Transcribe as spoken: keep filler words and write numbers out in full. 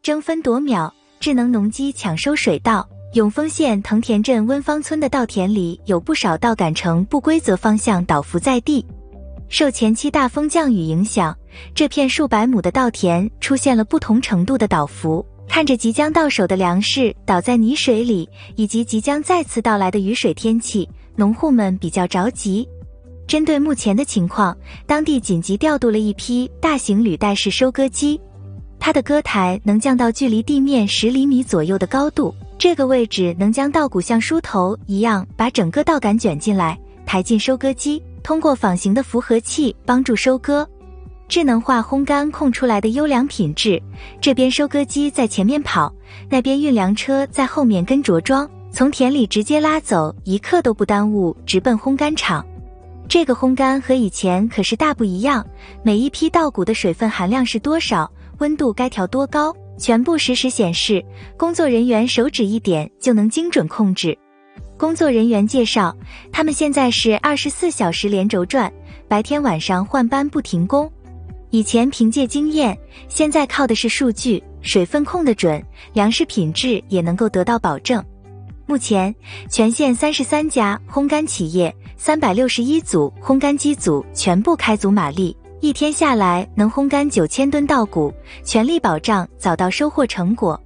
争分夺秒，智能农机抢收水稻。永丰县藤田镇温芳村的稻田里有不少稻杆呈不规则方向倒伏在地。受前期大风降雨影响，这片数百亩的稻田出现了不同程度的倒伏。看着即将到手的粮食倒在泥水里，以及即将再次到来的雨水天气，农户们比较着急。针对目前的情况，当地紧急调度了一批大型履带式收割机，它的割台能降到距离地面十厘米左右的高度，这个位置能将稻谷像梳头一样把整个稻杆卷进来，抬进收割机，通过仿形的复合器帮助收割。智能化烘干控出来的优良品质，这边收割机在前面跑，那边运粮车在后面跟着装，从田里直接拉走，一刻都不耽误，直奔烘干厂。这个烘干和以前可是大不一样，每一批稻谷的水分含量是多少，温度该调多高，全部实时显示，工作人员手指一点就能精准控制。工作人员介绍，他们现在是二十四小时连轴转，白天晚上换班不停工。以前凭借经验，现在靠的是数据，水分控得准，粮食品质也能够得到保证。目前，全县三十三家烘干企业，三百六十一组烘干机组全部开足马力，一天下来能烘干九千吨稻谷，全力保障早到收获成果。